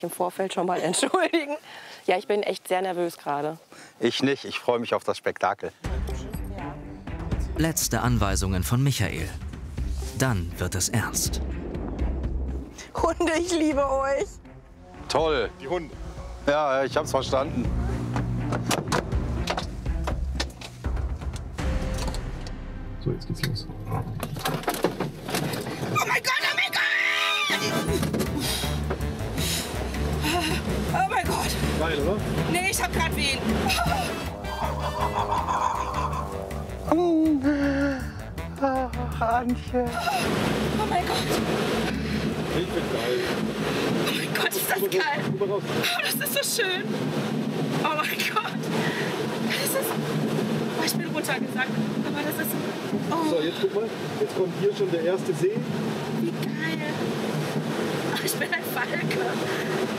im Vorfeld schon mal entschuldigen. Ja, ich bin echt sehr nervös gerade. Ich nicht, ich freue mich auf das Spektakel. Letzte Anweisungen von Michael. Dann wird es ernst. Hunde, ich liebe euch. Toll. Die Hunde. Ja, ich hab's verstanden. So, jetzt geht's los. Oh mein Gott, oh mein Gott! Oh mein Gott! Geil, oder? Nee, ich hab grad Wehen. Antje. Oh mein Gott! Ich bin geil. Oh mein Gott, ist das geil! Guck mal raus. Oh, das ist so schön! Oh mein Gott! Das ist... Oh, ich bin runtergesackt. Aber das ist... Oh, So, jetzt guck mal. Jetzt kommt hier schon der erste See. wie geil! Oh, ich bin ein Falke.